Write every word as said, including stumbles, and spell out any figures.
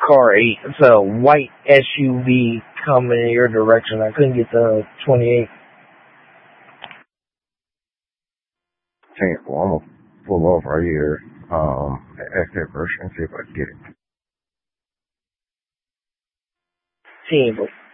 car. It's a white S U V coming in your direction. I couldn't get the twenty-eight. Dang it, well, I'm gonna pull over right here, um, at that version and see if I can get it. Team,